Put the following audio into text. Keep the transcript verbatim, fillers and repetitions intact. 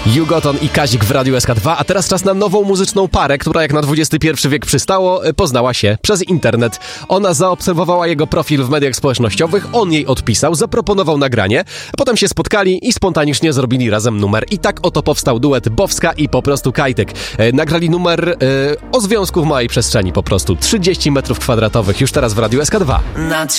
Jugoton i Kazik w Radiu S K dwa, a teraz czas na nową muzyczną parę, która jak na dwudziesty pierwszy wiek przystało, poznała się przez internet. Ona zaobserwowała jego profil w mediach społecznościowych, on jej odpisał, zaproponował nagranie, potem się spotkali i spontanicznie zrobili razem numer. I tak oto powstał duet Bowska i po prostu Kajtek. E, nagrali numer e, o związku w małej przestrzeni po prostu. trzydzieści metrów kwadratowych już teraz w Radiu S K dwa. Nad